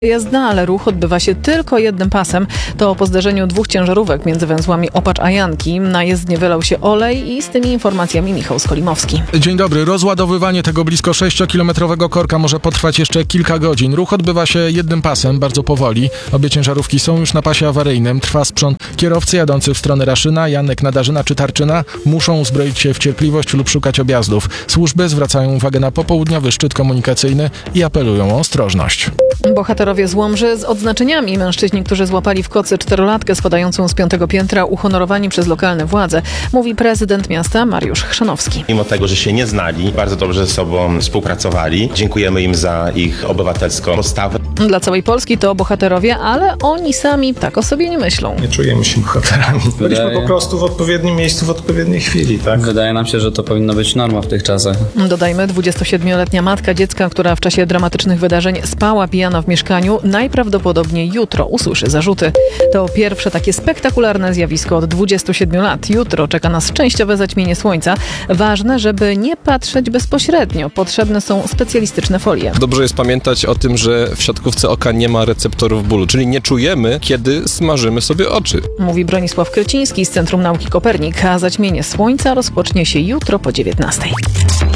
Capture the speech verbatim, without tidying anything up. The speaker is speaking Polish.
Jezdna, ale ruch odbywa się tylko jednym pasem. To po zderzeniu dwóch ciężarówek między węzłami Opacz a Janki. Na jezdnię wylał się olej i z tymi informacjami Michał Skolimowski. Dzień dobry. Rozładowywanie tego blisko sześciokilometrowego korka może potrwać jeszcze kilka godzin. Ruch odbywa się jednym pasem, bardzo powoli. Obie ciężarówki są już na pasie awaryjnym. Trwa sprząt. Kierowcy jadący w stronę Raszyna, Janek, Nadarzyna czy Tarczyna muszą uzbroić się w cierpliwość lub szukać objazdów. Służby zwracają uwagę na popołudniowy szczyt komunikacyjny i apelują o ostrożność. Bohaterowie z Łomży z odznaczeniami. Mężczyźni, którzy złapali w kocy czterolatkę spadającą z piątego piętra, uhonorowani przez lokalne władze, mówi prezydent miasta Mariusz Chrzanowski. Mimo tego, że się nie znali, bardzo dobrze ze sobą współpracowali. Dziękujemy im za ich obywatelską postawę. Dla całej Polski to bohaterowie, ale oni sami tak o sobie nie myślą. Nie czujemy się bohaterami. Byliśmy Wydaje... po prostu w odpowiednim miejscu w odpowiedniej chwili, tak? Wydaje nam się, że to powinno być norma w tych czasach. Dodajmy, dwudziestosiedmioletnia matka dziecka, która w czasie dramatycznych wydarzeń spała pijana w mieszkaniu, najprawdopodobniej jutro usłyszy zarzuty. To pierwsze takie spektakularne zjawisko od dwudziestu siedmiu lat. Jutro czeka nas częściowe zaćmienie słońca. Ważne, żeby nie patrzeć bezpośrednio. Potrzebne są specjalistyczne folie. Dobrze jest pamiętać o tym, że w siatkówce oka nie ma receptorów bólu, czyli nie czujemy, kiedy smażymy sobie oczy. Mówi Bronisław Kreciński z Centrum Nauki Kopernik, a zaćmienie słońca rozpocznie się jutro po dziewiętnastej.